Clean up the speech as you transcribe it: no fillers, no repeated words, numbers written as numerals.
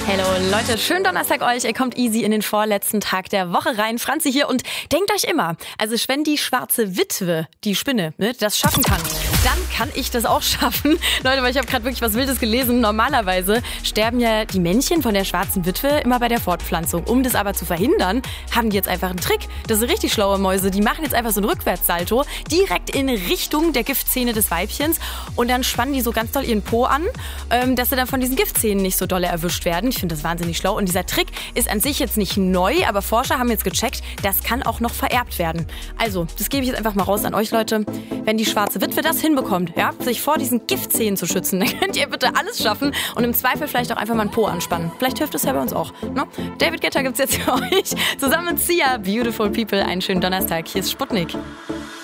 Hallo Leute, schönen Donnerstag euch. Ihr kommt easy in den vorletzten Tag der Woche rein. Franzi hier und denkt euch immer, also wenn die schwarze Witwe, die Spinne, das schaffen kann, dann kann ich das auch schaffen. Leute, weil ich habe gerade wirklich was Wildes gelesen. Normalerweise sterben ja die Männchen von der schwarzen Witwe immer bei der Fortpflanzung. Um das aber zu verhindern, haben die jetzt einfach einen Trick. Das sind richtig schlaue Mäuse. Die machen jetzt einfach so einen Rückwärtssalto direkt in Richtung der Giftzähne des Weibchens und dann spannen die so ganz doll ihren Po an, dass sie dann von diesen Giftzähnen nicht so dolle erwischt werden. Ich finde das wahnsinnig schlau. Und dieser Trick ist an sich jetzt nicht neu, aber Forscher haben jetzt gecheckt, das kann auch noch vererbt werden. Also, das gebe ich jetzt einfach mal raus an euch, Leute. Wenn die schwarze Witwe das hinbekommt, ja, sich vor diesen Giftzähnen zu schützen, dann könnt ihr bitte alles schaffen und im Zweifel vielleicht auch einfach mal einen Po anspannen. Vielleicht hilft es ja bei uns auch. Ne? David Guetta gibt's jetzt für euch. Zusammen mit Sia, Beautiful People. Einen schönen Donnerstag. Hier ist Sputnik.